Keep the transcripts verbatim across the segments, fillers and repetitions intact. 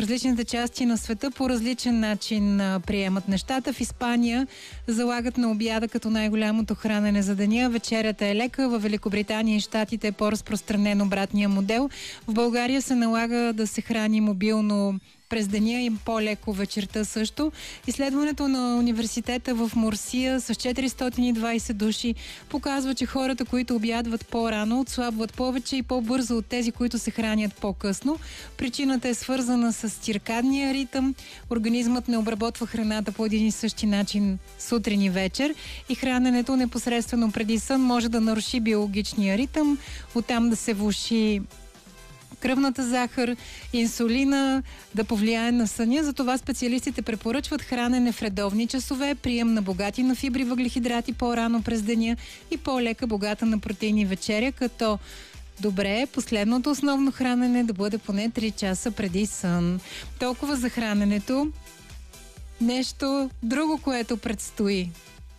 различните части на света по различен начин а, приемат нещата. В Испания залагат на обяда като най-голямото хранене за деня. Вечерята е лека. В Великобритания и Щатите е по-разпространен обратния модел. В България се налага да се храни мобилно през деня и по-леко вечерта също. Изследването на университета в Мурсия с четиристотин и двадесет души показва, че хората, които обядват по-рано, отслабват повече и по-бързо от тези, които се хранят по-късно. Причината е свързана с циркадния ритъм. Организмът не обработва храната по един и същи начин сутрин и вечер и храненето непосредствено преди сън може да наруши биологичния ритъм, оттам да се влоши кръвната захар, инсулина, да повлияе на съня. Затова специалистите препоръчват хранене в редовни часове, прием на богати на фибри, въглехидрати по-рано през деня и по-лека богата на протеини вечеря, като добре е последното основно хранене да бъде поне три часа преди сън. Толкова за храненето. Нещо друго, което предстои.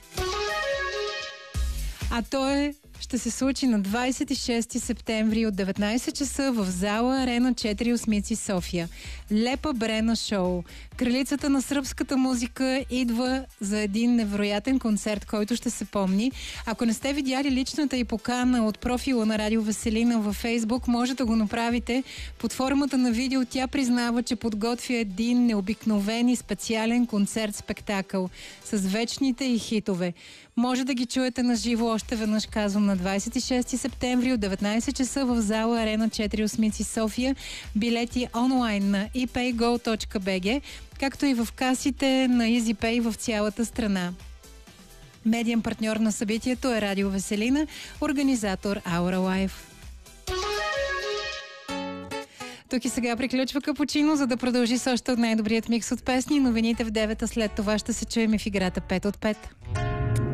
А то е ще се случи на двадесет и шести септември от деветнадесет часа в зала Арена четири Осмици, София. Лепа Брена шоу. Кралицата на сръбската музика идва за един невероятен концерт, който ще се помни. Ако не сте видяли личната й покана от профила на Радио Веселина във Фейсбук, може да го направите. Под формата на видео тя признава, че подготвя един необикновен и специален концерт-спектакъл с вечните и хитове. Може да ги чуете на живо, още веднъж казвам, на двадесет и шести септември от деветнадесет часа в зала Арена четири Осмици, София. Билети онлайн на и пей го точка би джи, както и в касите на EasyPay в цялата страна. Медиен партньор на събитието е Радио Веселина, организатор Aura Life. Тук и сега приключва Капучино, за да продължи с още от най-добрият микс от песни. Новините в девет, а след това ще се чуем и в играта пет от пет.